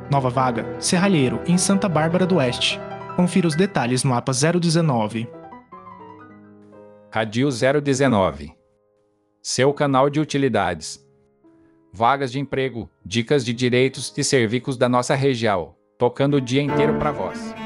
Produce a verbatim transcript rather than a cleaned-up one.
Nova vaga, serralheiro, em Santa Bárbara do Oeste. Confira os detalhes no A P A zero dezenove. Radil zero dezenove. Seu canal de utilidades. Vagas de emprego, dicas de direitos e serviços da nossa região, tocando o dia inteiro para vós.